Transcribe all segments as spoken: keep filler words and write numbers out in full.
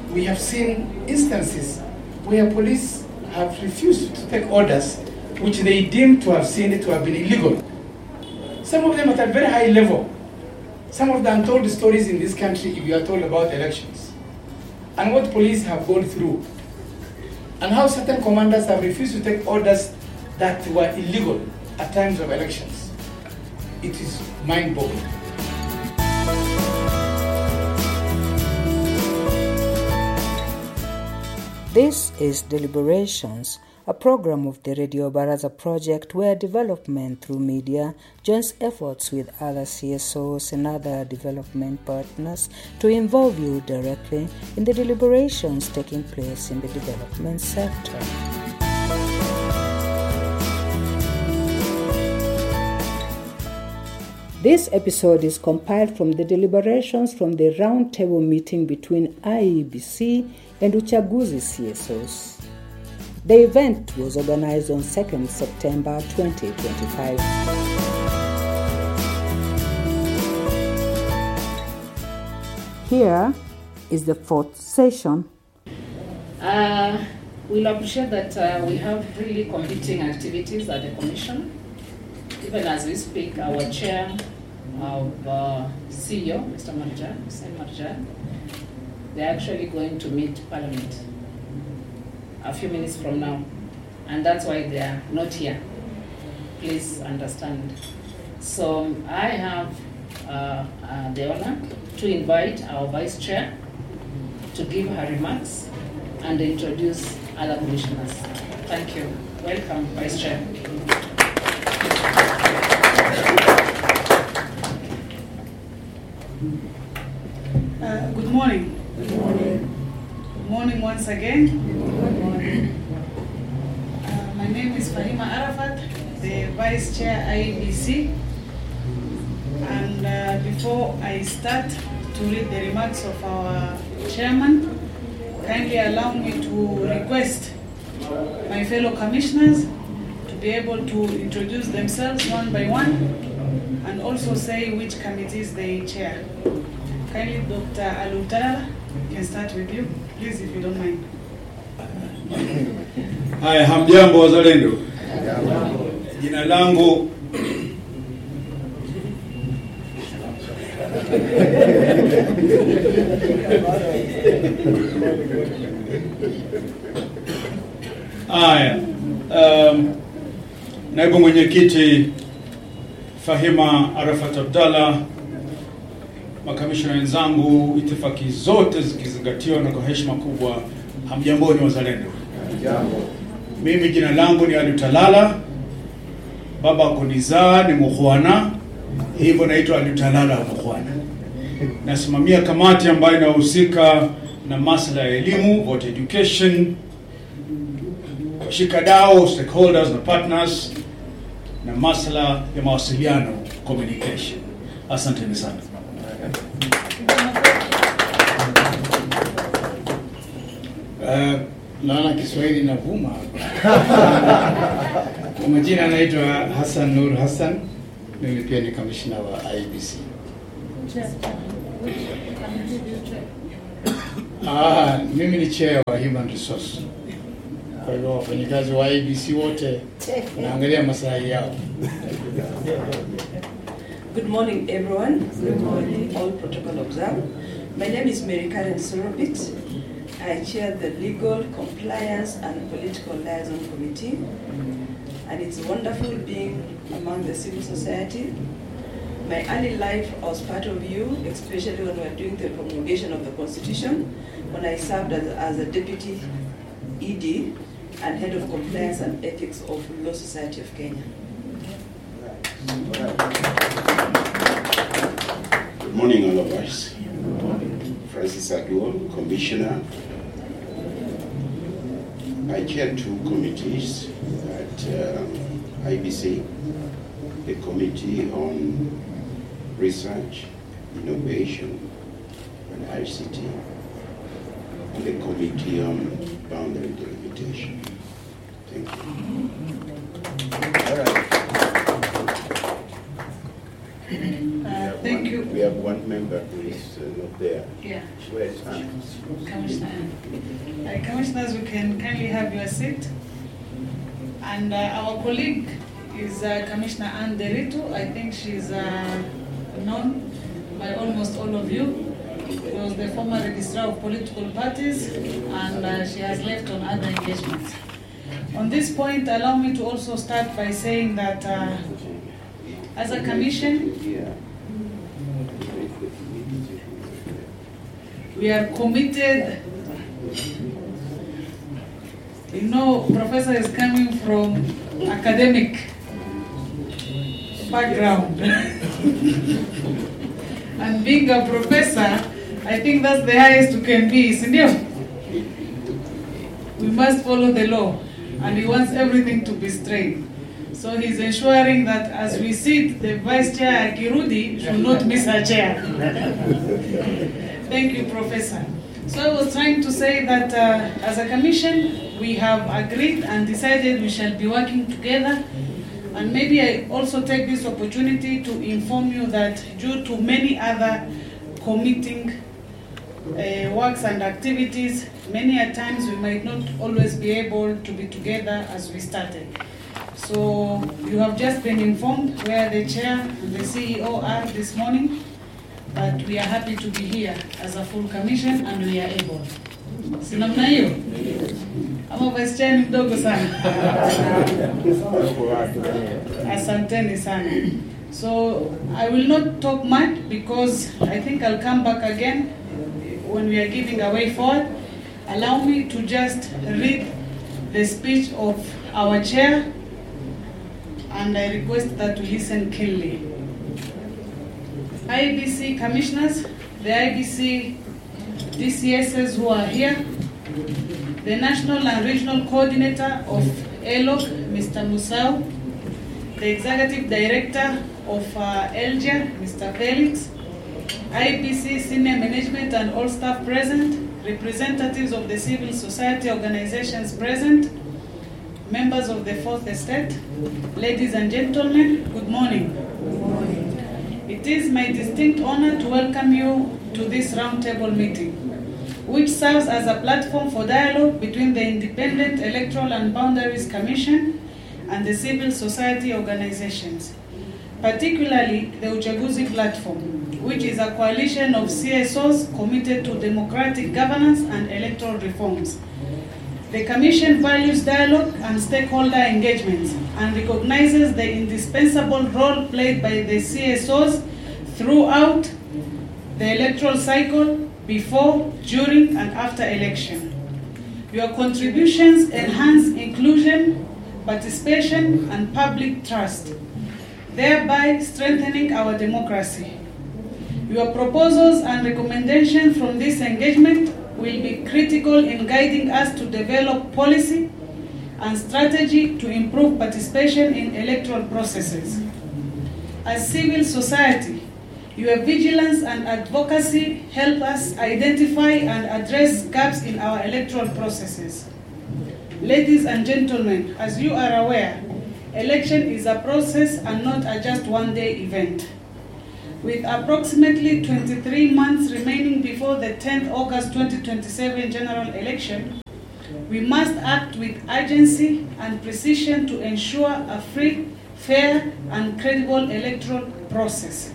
we have seen instances where police have refused to take orders which they deem to have seen it to have been illegal. Some of them at a very high level. Some of the untold stories in this country, if you are told about elections, and what police have gone through, and how certain commanders have refused to take orders that were illegal at times of elections. It is mind-boggling. This is Deliberations, a program of the Radio Baraza project where development through media joins efforts with other C S Os and other development partners to involve you directly in the deliberations taking place in the development sector. This episode is compiled from the deliberations from the roundtable meeting between I E B C and Uchaguzi C S Os. The event was organized on second of September twenty twenty-five. Here is the fourth session. Uh, we'll appreciate that uh, we have really competing activities at the Commission. Even as we speak, our chair, our uh, C E O, Mister Marjan, Hussein Marjan, they're actually going to meet Parliament a few minutes from now, and that's why they are not here. Please understand. So I have uh, uh, the honor to invite our Vice Chair to give her remarks and introduce other commissioners. Thank you. Welcome, Vice Chair. Uh, good morning. Good morning. Good morning once again. Good morning. Uh, my name is Fahima Arafat, the Vice Chair I E B C. And uh, before I start to read the remarks of our chairman, kindly allow me to request my fellow commissioners to be able to introduce themselves one by one and also say which committees they chair. Kindly, Doctor Alutala, we can start with you, please, if you don't mind. Haya, hamjambo wazalendo. Jina langu Haya, um, naibu mwenyekiti Fahima Arafat Abdalla, makamishna wenzangu, itifaki zote zikizingatiwa na kwa heshima kubwa, hamjamboni wazalendo. Hamjambo. Mimi jina langu ni Alutalala, baba kunizaa ni Mukhwana, hivyo naitwa Alutalala Mukhwana. Nasimamia kamati ambayo inahusika na masuala ya elimu, vote education, washikadau, stakeholders na partners, na masuala ya mawasiliano, communication. Asanteni sana. Uh, naona Kiswahili na vuma. Kwa majina anaitwa Hassan Nur Hassan, mimi pia ni commissioner wa I E B C. Ah, mimi ni chair wa Human Resource. Kwa hivyo wafanyikazi wa I E B C wote naangalia maslahi yao. Good morning, everyone. Good morning. All protocol observed. My name is Mary Karen Sorobit. I chair the Legal, Compliance and Political Liaison Committee. And it's wonderful being among the civil society. My early life, I was part of you, especially when we were doing the promulgation of the Constitution, when I served as, as a Deputy E D and Head of Compliance and Ethics of Law Society of Kenya. Good morning, all of us. Francis Aduol, Commissioner. I chair two committees at um, I B C, the Committee on Research, Innovation, and I C T, and the Committee on Boundary Delimitation. Thank you. Uh, thank you. We have one member who is uh, not there. Yeah. Where is Anna? Commissioner. Uh, Commissioners, we can kindly have your seat. And uh, our colleague is uh, Commissioner Anne Derito. I think she's uh, known by almost all of you. She was the former registrar of political parties, and uh, she has left on other engagements. On this point, allow me to also start by saying that uh, as a commission, we are committed. You know, Professor is coming from academic background. And being a professor, I think that's the highest you can be, isn't it? We must follow the law, and he wants everything to be straight. So he's ensuring that as we sit, the Vice Chair Kirudi should not miss her chair. Thank you, Professor. So I was trying to say that uh, as a commission, we have agreed and decided we shall be working together. And maybe I also take this opportunity to inform you that due to many other committing uh, works and activities, many a times we might not always be able to be together as we started. So you have just been informed where the chair and the C E O are this morning, but we are happy to be here as a full commission and we are able. Sinamna hiyo? Ama vice chair ni mdogo sana. Asanteni sana. So I will not talk much because I think I'll come back again when we are giving a way forward. Allow me to just read the speech of our chair, and I request that you listen keenly. I B C commissioners, the I B C D C Ss who are here, the National and Regional Coordinator of E L O C, Mister Musau, the Executive Director of uh, E L G A, Mister Felix, I B C Senior Management and all staff present, representatives of the civil society organizations present, members of the Fourth Estate, ladies and gentlemen, good morning. Good morning. It is my distinct honor to welcome you to this roundtable meeting, which serves as a platform for dialogue between the Independent Electoral and Boundaries Commission and the civil society organizations, particularly the Uchaguzi Platform, which is a coalition of C S Os committed to democratic governance and electoral reforms. The Commission values dialogue and stakeholder engagements and recognizes the indispensable role played by the C S Os throughout the electoral cycle, before, during, and after election. Your contributions enhance inclusion, participation, and public trust, thereby strengthening our democracy. Your proposals and recommendations from this engagement will be critical in guiding us to develop policy and strategy to improve participation in electoral processes. As civil society, your vigilance and advocacy help us identify and address gaps in our electoral processes. Ladies and gentlemen, as you are aware, election is a process and not a just one-day event. With approximately twenty-three months remaining before the tenth of August twenty twenty-seven general election, we must act with urgency and precision to ensure a free, fair, and credible electoral process.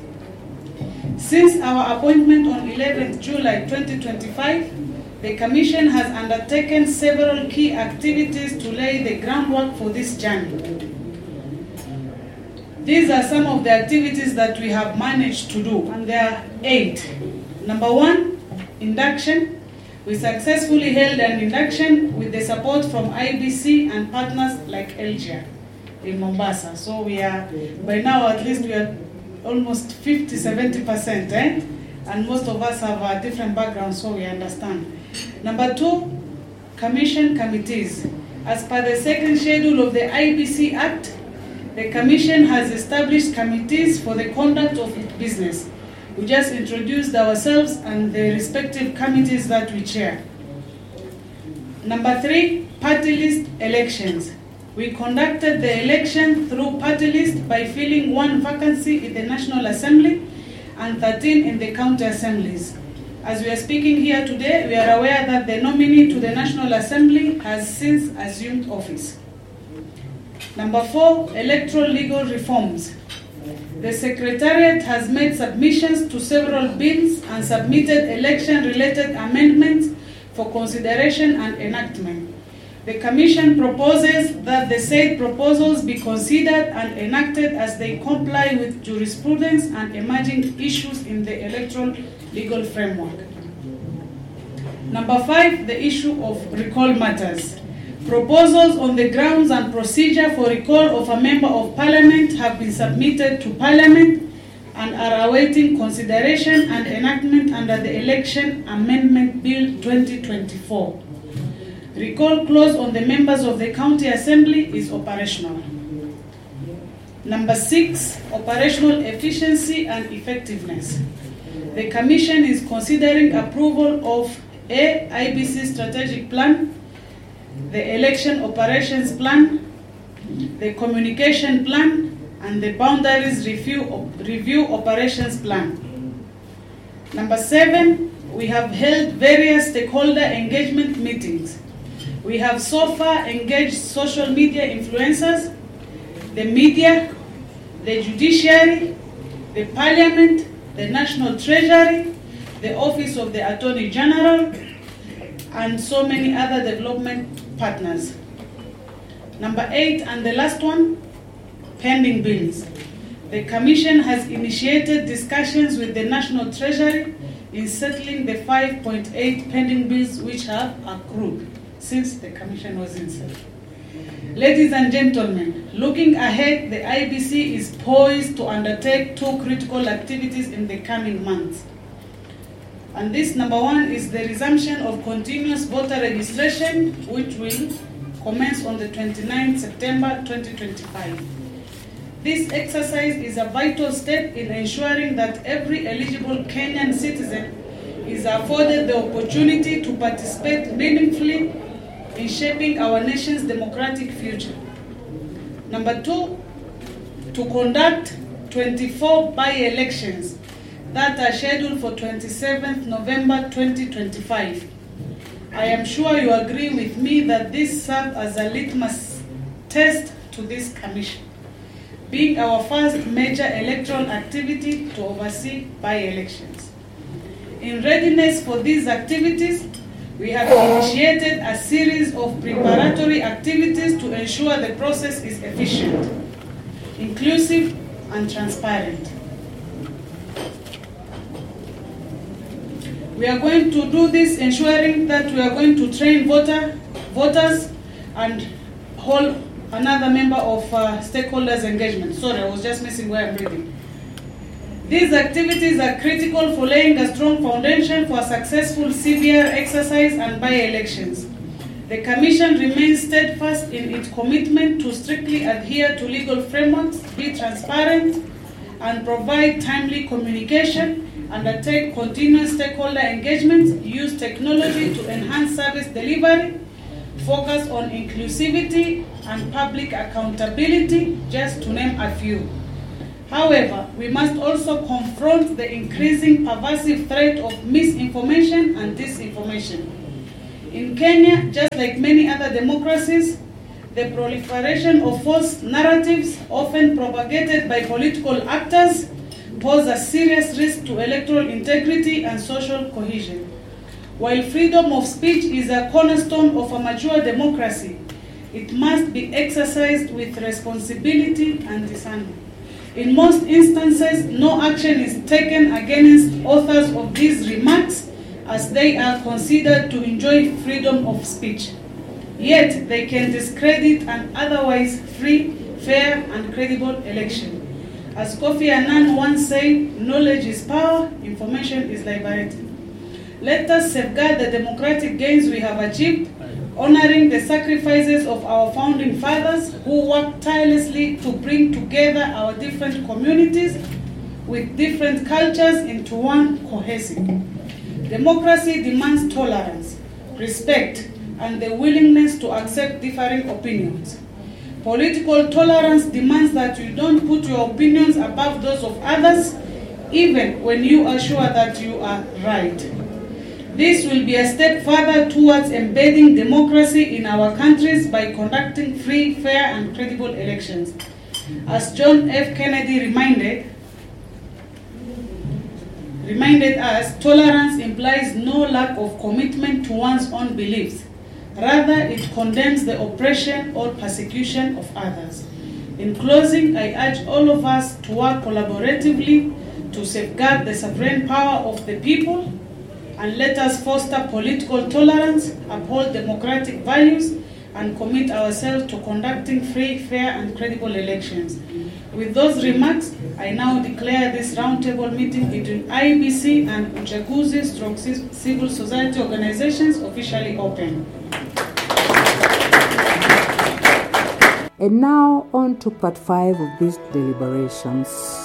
Since our appointment on eleventh of July twenty twenty-five, the Commission has undertaken several key activities to lay the groundwork for this journey. These are some of the activities that we have managed to do, and there are eight. Number one, induction. We successfully held an induction with the support from I B C and partners like E L G A in Mombasa. So we are, by now at least we are almost fifty, seventy percent, eh? And most of us have a different background, so we understand. Number two, commission committees. As per the second schedule of the I B C Act, the Commission has established committees for the conduct of its business. We just introduced ourselves and the respective committees that we chair. Number three, party list elections. We conducted the election through party list by filling one vacancy in the National Assembly and thirteen in the county assemblies. As we are speaking here today, we are aware that the nominee to the National Assembly has since assumed office. Number four, electoral legal reforms. The Secretariat has made submissions to several bills and submitted election-related amendments for consideration and enactment. The Commission proposes that the said proposals be considered and enacted as they comply with jurisprudence and emerging issues in the electoral legal framework. Number five, the issue of recall matters. Proposals on the grounds and procedure for recall of a member of Parliament have been submitted to Parliament and are awaiting consideration and enactment under the Election Amendment Bill twenty twenty-four. Recall clause on the members of the County Assembly is operational. Number six, operational efficiency and effectiveness. The Commission is considering approval of A. I B C Strategic Plan, the Election Operations Plan, the Communication Plan, and the Boundaries Review, Review Operations Plan. Number seven, we have held various stakeholder engagement meetings. We have so far engaged social media influencers, the media, the judiciary, the Parliament, the National Treasury, the Office of the Attorney General, and so many other development partners. Number eight, and the last one, pending bills. The Commission has initiated discussions with the National Treasury in settling the five point eight pending bills which have accrued since the Commission was inserted. Ladies and gentlemen, looking ahead, the I B C is poised to undertake two critical activities in the coming months. And this, number one, is the resumption of continuous voter registration, which will commence on the twenty-ninth of September twenty twenty-five. This exercise is a vital step in ensuring that every eligible Kenyan citizen is afforded the opportunity to participate meaningfully in shaping our nation's democratic future. Number two, to conduct twenty-four by-elections that are scheduled for twenty-seventh of November twenty twenty-five. I am sure you agree with me that this serves as a litmus test to this Commission, being our first major electoral activity to oversee by-elections. In readiness for these activities, we have initiated a series of preparatory activities to ensure the process is efficient, inclusive, and transparent. We are going to do this ensuring that we are going to train voter, voters and hold another member of uh, stakeholders engagement. Sorry, I was just missing where I'm reading. These activities are critical for laying a strong foundation for a successful C B R exercise and by-elections. The Commission remains steadfast in its commitment to strictly adhere to legal frameworks, be transparent, and provide timely communication, undertake continuous stakeholder engagements, use technology to enhance service delivery, focus on inclusivity and public accountability, just to name a few. However, we must also confront the increasing pervasive threat of misinformation and disinformation. In Kenya, just like many other democracies, the proliferation of false narratives, often propagated by political actors, pose a serious risk to electoral integrity and social cohesion. While freedom of speech is a cornerstone of a mature democracy, it must be exercised with responsibility and discernment. In most instances, no action is taken against authors of these remarks, as they are considered to enjoy freedom of speech. Yet, they can discredit an otherwise free, fair, and credible election. As Kofi Annan once said, knowledge is power, information is liberating. Let us safeguard the democratic gains we have achieved, honoring the sacrifices of our founding fathers who worked tirelessly to bring together our different communities with different cultures into one cohesive. Democracy demands tolerance, respect, and the willingness to accept differing opinions. Political tolerance demands that you don't put your opinions above those of others, even when you are sure that you are right. This will be a step further towards embedding democracy in our countries by conducting free, fair, and credible elections. As John F. Kennedy reminded, reminded us, tolerance implies no lack of commitment to one's own beliefs. Rather, it condemns the oppression or persecution of others. In closing, I urge all of us to work collaboratively to safeguard the sovereign power of the people, and let us foster political tolerance, uphold democratic values, and commit ourselves to conducting free, fair, and credible elections. With those remarks, I now declare this roundtable meeting between I B C and Uchaguzi stroke civil society organizations officially open. And now on to part five of these deliberations.